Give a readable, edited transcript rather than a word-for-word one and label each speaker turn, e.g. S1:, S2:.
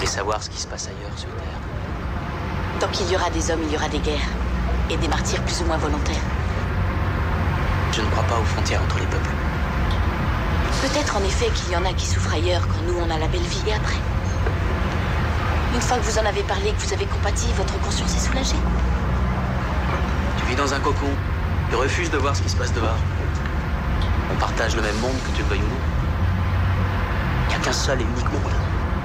S1: et savoir ce qui se passe ailleurs sur Terre.
S2: Tant qu'il y aura des hommes, il y aura des guerres. Et des martyrs plus ou moins volontaires.
S1: Je ne crois pas aux frontières entre les peuples.
S2: Peut-être en effet qu'il y en a qui souffrent ailleurs quand nous on a la belle vie. Et après? Une fois que vous en avez parlé, que vous avez compati, votre conscience est soulagée.
S1: Tu vis dans un cocon. Tu refuses de voir ce qui se passe dehors. On partage le même monde, que tu le veuilles ou non. Il n'y a qu'un seul et unique monde.